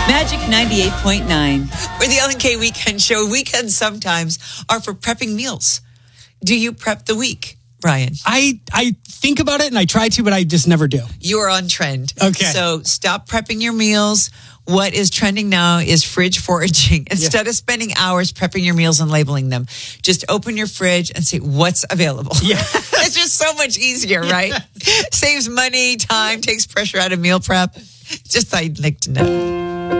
Magic 98.9. We're the Ellen K Weekend Show. Weekends sometimes are for prepping meals. Do you prep the week, Brian? I think about it and I try to, but I just never do. You are on trend. Okay. So stop prepping your meals. What is trending now is fridge foraging. Instead of spending hours prepping your meals and labeling them, just open your fridge and say, what's available? Yeah. It's just so much easier, right? Saves money, time, takes pressure out of meal prep. Just thought you'd like to know.